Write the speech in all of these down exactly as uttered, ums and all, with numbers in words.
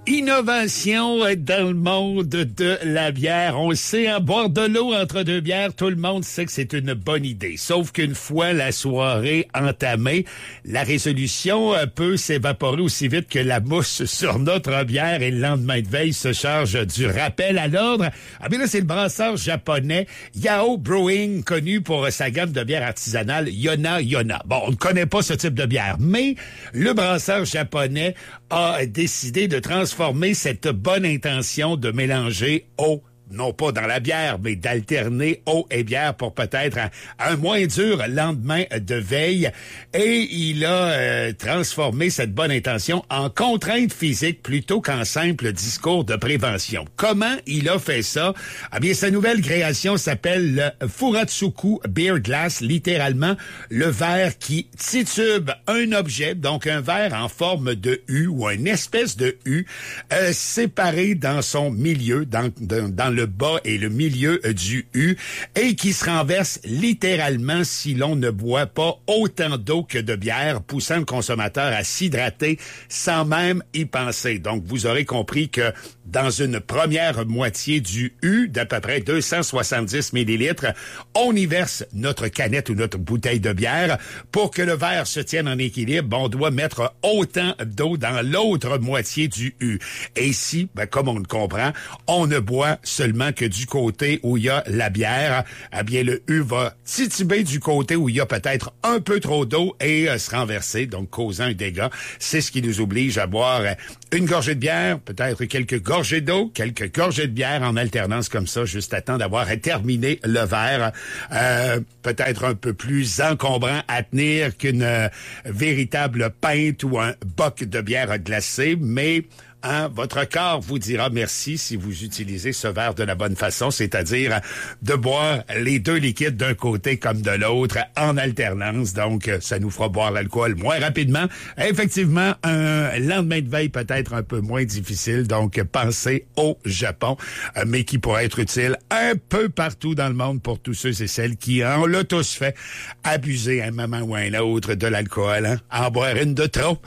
Innovation dans le monde de la bière. On le sait, hein, boire de l'eau entre deux bières, tout le monde sait que c'est une bonne idée. Sauf qu'une fois la soirée entamée, la résolution peut s'évaporer aussi vite que la mousse sur notre bière et le lendemain de veille se charge du rappel à l'ordre. Ah bien là, c'est le brasseur japonais Yao Brewing, connu pour sa gamme de bière artisanale Yona Yona. Bon, on ne connaît pas ce type de bière, mais le brasseur japonais a décidé de transformer cette bonne intention de mélanger eau, non pas dans la bière, mais d'alterner eau et bière pour peut-être un, un moins dur lendemain de veille. Et il a euh, transformé cette bonne intention en contrainte physique plutôt qu'en simple discours de prévention. Comment il a fait ça? Eh bien, sa nouvelle création s'appelle le Furatsuku Beer Glass, littéralement le verre qui titube un objet, donc un verre en forme de U ou une espèce de U, euh, séparé dans son milieu, dans, dans, dans le bas et le milieu du U, et qui se renverse littéralement si l'on ne boit pas autant d'eau que de bière, poussant le consommateur à s'hydrater sans même y penser. Donc, vous aurez compris que dans une première moitié du U, d'à peu près deux cent soixante-dix millilitres, on y verse notre canette ou notre bouteille de bière. Pour que le verre se tienne en équilibre, on doit mettre autant d'eau dans l'autre moitié du U. Et ici, ben, comme on le comprend, on ne boit seulement que du côté où il y a la bière. Eh bien, le U va tituber du côté où il y a peut-être un peu trop d'eau et euh, se renverser, donc causant un dégât. C'est ce qui nous oblige à boire une gorgée de bière, peut-être quelques gorgées d'eau, quelques gorgées de bière en alternance comme ça, juste à temps d'avoir terminé le verre. Euh, peut-être un peu plus encombrant à tenir qu'une euh, véritable pinte ou un boc de bière glacée, mais Hein, votre corps vous dira merci si vous utilisez ce verre de la bonne façon, c'est-à-dire de boire les deux liquides d'un côté comme de l'autre en alternance. Donc, ça nous fera boire l'alcool moins rapidement. Effectivement, un lendemain de veille peut-être un peu moins difficile. Donc, pensez au Japon, mais qui pourrait être utile un peu partout dans le monde pour tous ceux et celles qui en l'ont tous fait abuser à un moment ou à un autre de l'alcool, hein? En boire une de trop.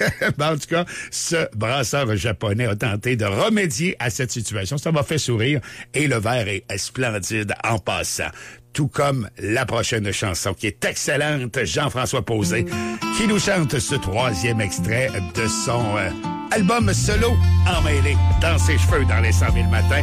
En tout cas, ce brasseur japonais japonais a tenté de remédier à cette situation. Ça m'a fait sourire et le verre est splendide en passant. Tout comme la prochaine chanson qui est excellente, Jean-François Posé, qui nous chante ce troisième extrait de son euh, album solo emmêlé dans ses cheveux dans les cent mille matins.